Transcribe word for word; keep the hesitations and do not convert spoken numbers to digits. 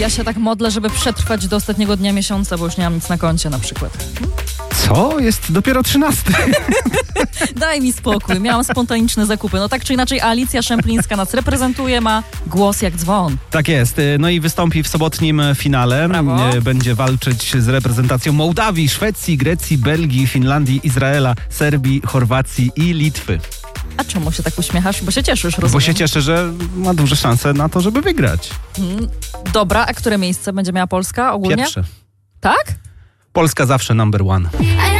Ja się tak modlę, żeby przetrwać do ostatniego dnia miesiąca, bo już nie mam nic na koncie na przykład. Co? Jest dopiero trzynasty. Daj mi spokój, miałam spontaniczne zakupy. No tak czy inaczej Alicja Szemplińska nas reprezentuje, ma głos jak dzwon. Tak jest. No i wystąpi w sobotnim finale. Brawo. Będzie walczyć z reprezentacją Mołdawii, Szwecji, Grecji, Belgii, Finlandii, Izraela, Serbii, Chorwacji i Litwy. A czemu się tak uśmiechasz? Bo się cieszysz, rozumiem. Bo się cieszę, że ma duże szanse na to, żeby wygrać. Hmm. Dobra, a które miejsce będzie miała Polska ogólnie? Pierwsze. Tak? Polska zawsze number one.